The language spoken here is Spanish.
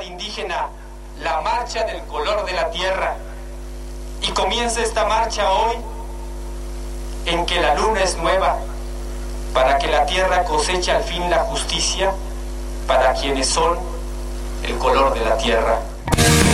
indígena, la marcha del color de la tierra. Y comienza esta marcha hoy, en que la luna es nueva, para que la tierra coseche al fin la justicia para quienes son el color de la tierra.